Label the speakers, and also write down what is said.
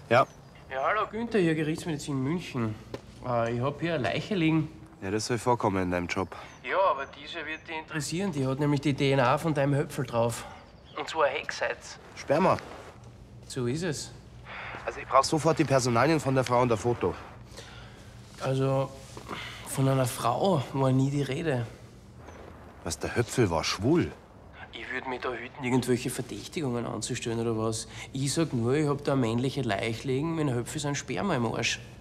Speaker 1: Ja.
Speaker 2: Ja, hallo Günther, hier Gerichtsmedizin München. Ich hab hier eine Leiche liegen.
Speaker 1: Ja, das soll vorkommen in deinem Job.
Speaker 2: Ja, aber diese wird dich interessieren. Die hat nämlich die DNA von deinem Höpfel drauf. Und zwar ein Heckseits.
Speaker 1: Sperma.
Speaker 2: So ist es.
Speaker 1: Also ich brauch sofort die Personalien von der Frau und der Foto.
Speaker 2: Also, von einer Frau war nie die Rede.
Speaker 1: Was, der Höpfel war schwul?
Speaker 2: Ich würde mich da hüten, irgendwelche Verdächtigungen anzustellen oder was. Ich sag nur, ich hab da eine männliche Leiche liegen, mein Höpfel ist ein Sperma im Arsch.